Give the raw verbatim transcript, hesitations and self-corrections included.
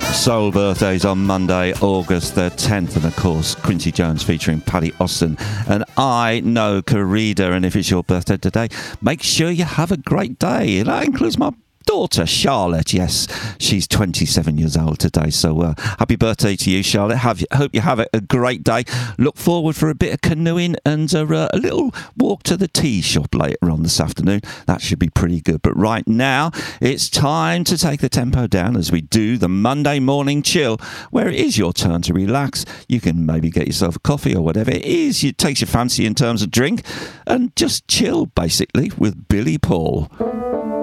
Soul birthdays on Monday, August the tenth, and of course Quincy Jones featuring Paddy Austin and I Know Corrida. And if it's your birthday today, make sure you have a great day. That includes my daughter Charlotte. Yes, she's twenty-seven years old today, so uh, happy birthday to you, Charlotte. Have hope you have a, a great day. Look forward for a bit of canoeing and uh, a little walk to the tea shop later on this afternoon. That should be pretty good. But right now it's time to take the tempo down as we do the Monday morning chill, where it is your turn to relax. You can maybe get yourself a coffee or whatever it is it takes your fancy in terms of drink, and just chill basically with Billy Paul.